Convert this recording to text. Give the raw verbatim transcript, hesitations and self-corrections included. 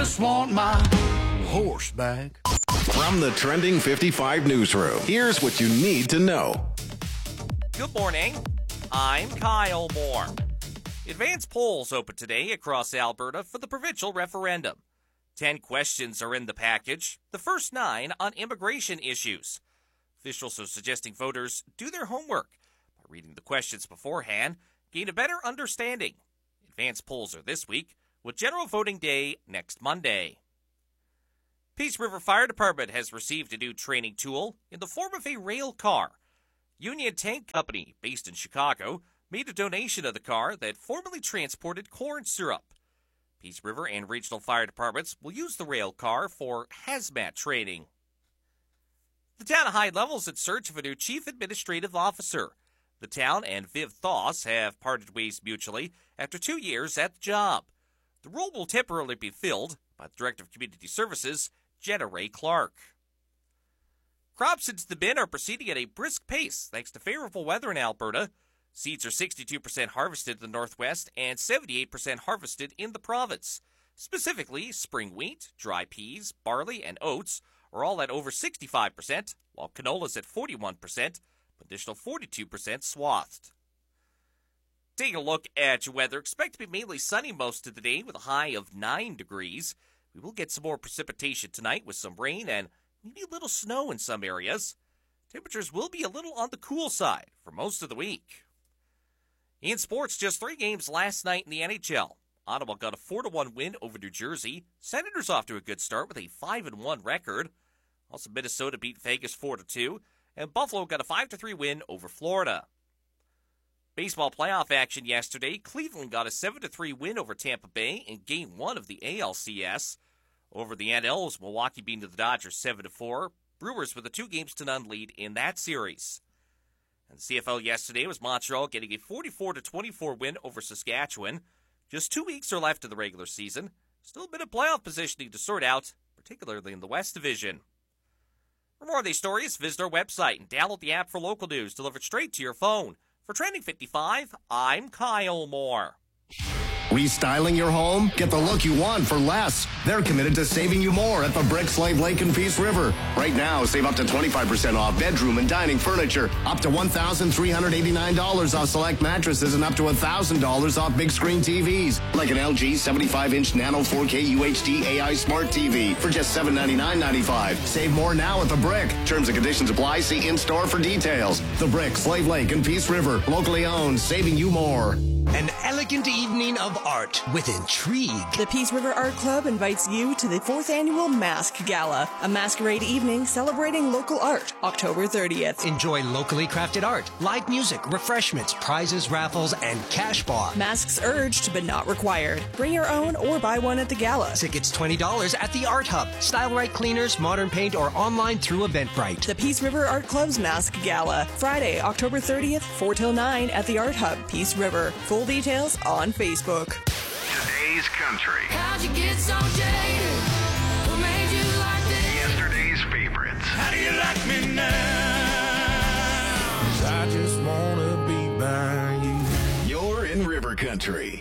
Just want my horse back. From the Trending fifty-five newsroom, here's what you need to know. Good morning. I'm Kyle Moore. Advance polls open today across Alberta for the provincial referendum. Ten questions are in the package, the first nine on immigration issues. Officials are suggesting voters do their homework by reading the questions beforehand, gain a better understanding. Advance polls are this week, with general voting day next Monday. Peace River Fire Department has received a new training tool in the form of a rail car. Union Tank Company, based in Chicago, made a donation of the car that formerly transported corn syrup. Peace River and regional fire departments will use the rail car for hazmat training. The town of High Level is in search of a new chief administrative officer. The town and Viv Thoss have parted ways mutually after two years at the job. The role will temporarily be filled by the Director of Community Services, Jenna Ray Clark. Crops into the bin are proceeding at a brisk pace thanks to favorable weather in Alberta. Seeds are sixty-two percent harvested in the Northwest and seventy-eight percent harvested in the province. Specifically, spring wheat, dry peas, barley, and oats are all at over sixty-five percent, while canola is at forty-one percent, additional forty-two percent swathed. Taking a look at your weather, expect to be mainly sunny most of the day with a high of nine degrees. We will get some more precipitation tonight with some rain and maybe a little snow in some areas. Temperatures will be a little on the cool side for most of the week. In sports, just three games last night in the N H L. Ottawa got a four to one win over New Jersey. Senators off to a good start with a five and one record. Also, Minnesota beat Vegas four to two. And Buffalo got a five to three win over Florida. Baseball playoff action yesterday. Cleveland got a seven to three win over Tampa Bay in Game one of the A L C S. Over the N Ls, Milwaukee beating the Dodgers seven to four. Brewers with a two games to none lead in that series. And the C F L yesterday was Montreal getting a forty-four to twenty-four win over Saskatchewan. Just two weeks are left of the regular season. Still a bit of playoff positioning to sort out, particularly in the West Division. For more of these stories, visit our website and download the app for local news delivered straight to your phone. For Trending fifty-five, I'm Kyle Moore. Restyling your home? Get the look you want for less. They're committed to saving you more at the Brick, Slave Lake, and Peace River. Right now, save up to twenty-five percent off bedroom and dining furniture, up to one thousand three hundred eighty-nine dollars off select mattresses, and up to one thousand dollars off big screen T Vs, like an L G seventy-five inch Nano four K U H D A I Smart T V for just seven hundred ninety-nine dollars and ninety-five cents. Save more now at the Brick. Terms and conditions apply. See in-store for details. The Brick, Slave Lake, and Peace River. Locally owned, saving you more. An elegant evening of art with intrigue. The Peace River Art Club invites you to the fourth annual Mask Gala, a masquerade evening celebrating local art, October thirtieth. Enjoy locally crafted art, live music, refreshments, prizes, raffles, and cash bar. Masks urged but not required. Bring your own or buy one at the gala. Tickets twenty dollars at the Art Hub, Style Right Cleaners, Modern Paint, or online through Eventbrite. The Peace River Art Club's Mask Gala, Friday, October thirtieth, four till nine at the Art Hub, Peace River. Full details on Facebook. Today's country. How'd you get so jaded? What made you like this? Yesterday's favorites. How do you like me now? 'Cause I just wanna be by you. You're in River Country.